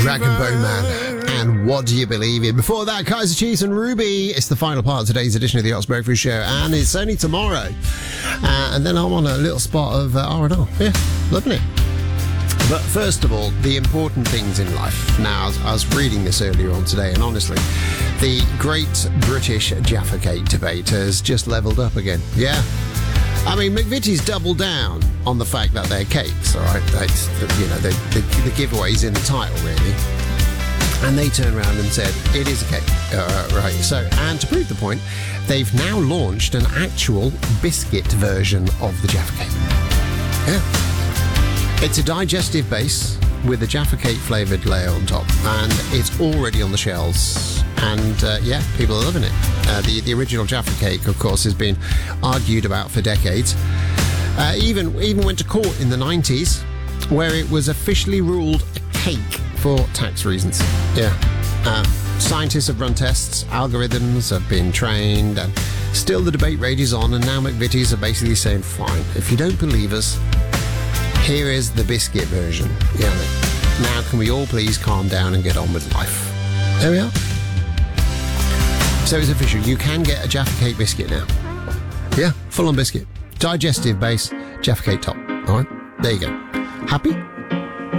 Rag and Bone Man. And what do you believe in? Before that, Kaiser Chiefs and Ruby. It's the final part of today's edition of the Ox Breakfast Show, and it's only tomorrow. And then I'm on a little spot of R&R. Yeah, loving it. But first of all, the important things in life. Now, I was reading this earlier on today, and honestly, the Great British Jaffa Cake debate has just levelled up again. Yeah. I mean, McVitie's doubled down on the fact that they're cakes, all right? That's, the giveaway's in the title, really. And they turned around and said, it is a cake. Right. So, and to prove the point, they've now launched an actual biscuit version of the Jaffa Cake. Yeah. It's a digestive base with a Jaffa Cake flavoured layer on top, and it's already on the shelves. And yeah, people are loving it. The original Jaffa Cake, of course, has been argued about for decades. Even went to court in the 90s, where it was officially ruled a cake for tax reasons. Yeah. Scientists have run tests, algorithms have been trained, and still the debate rages on, and now McVitie's are basically saying, fine, if you don't believe us, here is the biscuit version. Yeah. Now can we all please calm down and get on with life? There we are. So it's official, you can get a Jaffa Cake biscuit now. Yeah, full-on biscuit. Digestive base, Jaffa Cake top. All right, there you go. Happy?